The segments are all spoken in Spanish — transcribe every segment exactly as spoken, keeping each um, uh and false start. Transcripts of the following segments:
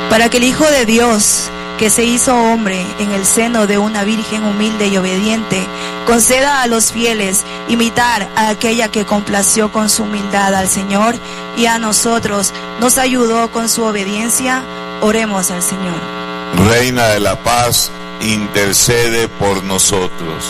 para que el Hijo de Dios, que se hizo hombre en el seno de una virgen humilde y obediente, conceda a los fieles imitar a aquella que complació con su humildad al Señor y a nosotros nos ayudó con su obediencia. Oremos al Señor. Reina de la paz, intercede por nosotros.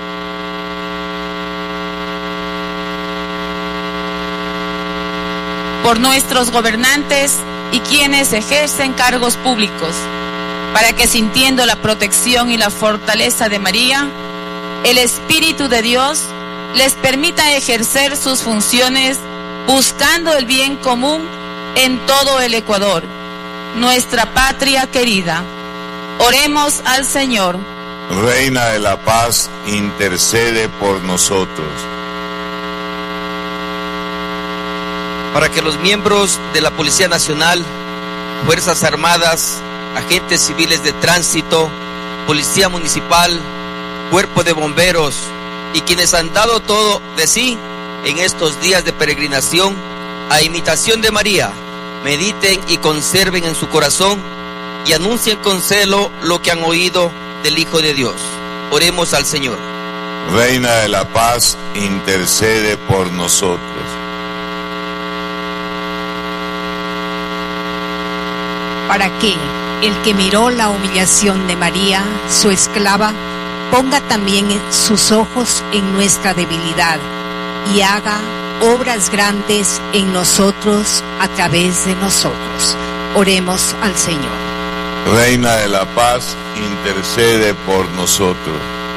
Por nuestros gobernantes y quienes ejercen cargos públicos, para que sintiendo la protección y la fortaleza de María, el Espíritu de Dios les permita ejercer sus funciones buscando el bien común en todo el Ecuador, nuestra patria querida. Oremos al Señor. Reina de la paz, intercede por nosotros. Para que los miembros de la Policía Nacional, Fuerzas Armadas, agentes civiles de tránsito, Policía Municipal, Cuerpo de Bomberos y quienes han dado todo de sí en estos días de peregrinación, a imitación de María, mediten y conserven en su corazón y anuncien con celo lo que han oído del Hijo de Dios. Oremos al Señor. Reina de la paz, intercede por nosotros. Para que el que miró la humillación de María, su esclava, ponga también sus ojos en nuestra debilidad y haga obras grandes en nosotros a través de nosotros. Oremos al Señor. Reina de la paz, intercede por nosotros.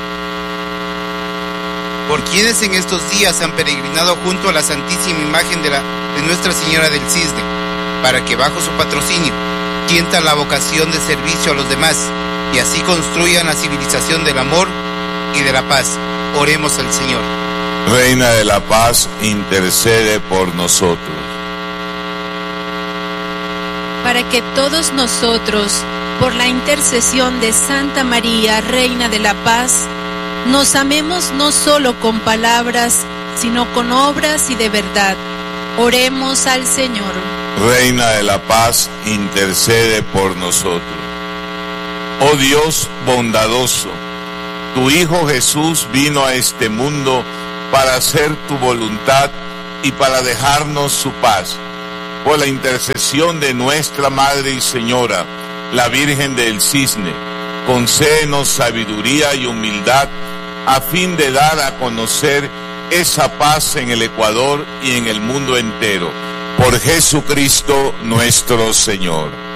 Por quienes en estos días han peregrinado junto a la Santísima Imagen de, la, de Nuestra Señora del Cisne, para que bajo su patrocinio sientan la vocación de servicio a los demás y así construyan la civilización del amor y de la paz. Oremos al Señor. Reina de la paz, intercede por nosotros. Para que todos nosotros, por la intercesión de Santa María, Reina de la Paz, nos amemos no solo con palabras, sino con obras y de verdad. Oremos al Señor. Reina de la paz, intercede por nosotros. Oh Dios bondadoso, tu Hijo Jesús vino a este mundo para hacer tu voluntad y para dejarnos su paz. Por la intercesión de nuestra Madre y Señora, la Virgen del Cisne, concédenos sabiduría y humildad a fin de dar a conocer esa paz en el Ecuador y en el mundo entero. Por Jesucristo nuestro Señor.